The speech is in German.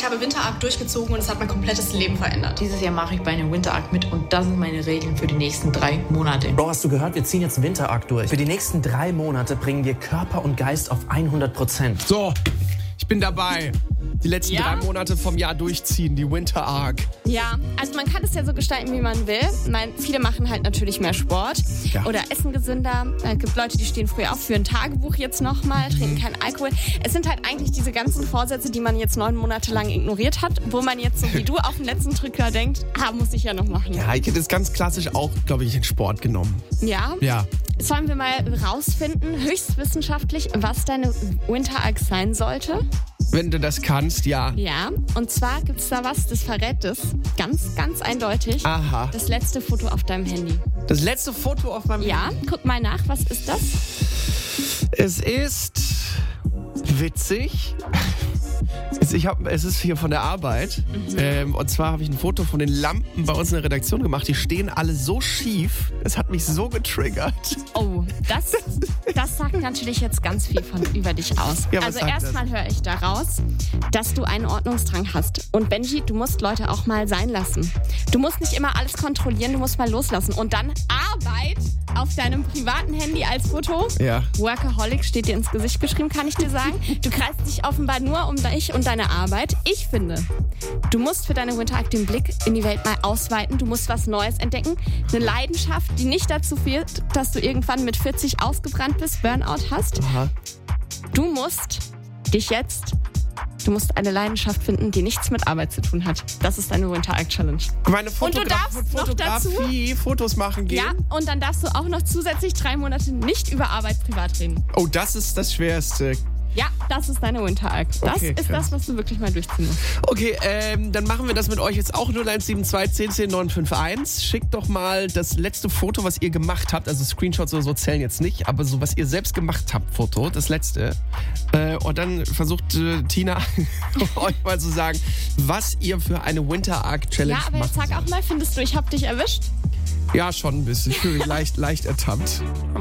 habe Winter Arc durchgezogen und es hat mein komplettes Leben verändert. Dieses Jahr mache ich bei einem Winter Arc mit und das sind meine Regeln für die nächsten 3 Monate. Bro, hast du gehört? Wir ziehen jetzt einen Winter Arc durch. Für die nächsten 3 Monate bringen wir Körper und Geist auf 100%. So, ich bin dabei. Die letzten 3 Monate vom Jahr durchziehen, die Winter Arc. Ja, also man kann es ja so gestalten, wie man will. Viele machen halt natürlich mehr Sport oder essen gesünder. Es gibt Leute, die stehen früh auf für ein Tagebuch jetzt nochmal, trinken keinen Alkohol. Es sind halt eigentlich diese ganzen Vorsätze, die man jetzt 9 Monate lang ignoriert hat, wo man jetzt so wie du auf den letzten Drücker denkt, muss ich ja noch machen. Ja, ich hätte es ganz klassisch auch, glaube ich, in Sport genommen. Ja? Ja. Sollen wir mal rausfinden, höchstwissenschaftlich, was deine Winter Arc sein sollte? Wenn du das kannst, ja. Ja, und zwar gibt es da was, das verrät es. Ganz, ganz eindeutig. Aha. Das letzte Foto auf deinem Handy. Das letzte Foto auf meinem Handy? Ja, guck mal nach, was ist das? Es ist witzig. Es ist hier von der Arbeit. Und zwar habe ich ein Foto von den Lampen bei uns in der Redaktion gemacht. Die stehen alle so schief. Es hat mich so getriggert. Oh, das sagt natürlich jetzt ganz viel über dich aus. Ja, also erstmal höre ich daraus, dass du einen Ordnungsdrang hast. Und Benji, du musst Leute auch mal sein lassen. Du musst nicht immer alles kontrollieren, du musst mal loslassen. Und dann Arbeit auf deinem privaten Handy als Foto. Ja. Workaholic steht dir ins Gesicht geschrieben, kann ich dir sagen. Du kreist dich offenbar nur um dich und deine Arbeit. Ich finde, du musst für deine Winter Arc den Blick in die Welt mal ausweiten. Du musst was Neues entdecken. Eine Leidenschaft, die nicht dazu führt, dass du irgendwann mit 40 ausgebrannt bist, Burnout hast. Aha. Du musst eine Leidenschaft finden, die nichts mit Arbeit zu tun hat. Das ist deine Winter Arc Challenge. Meine Und du darfst noch dazu Fotos machen gehen. Ja, und dann darfst du auch noch zusätzlich 3 Monate nicht über Arbeit privat reden. Oh, das ist das Schwerste. Ja, das ist deine Winter Arc. Das Okay, ist krass. das, was du wirklich mal durchziehen musst. Okay, dann machen wir das mit euch jetzt auch. 0172 10 10 951. Schickt doch mal das letzte Foto, was ihr gemacht habt. Also Screenshots oder so zählen jetzt nicht, aber so, was ihr selbst gemacht habt, Foto, das letzte. Und dann versucht Tina euch mal zu sagen, was ihr für eine Winter Arc Challenge macht. Ja, aber jetzt sag auch mal, findest du, ich hab dich erwischt? Ja, schon ein bisschen. Ich fühle mich leicht ertappt.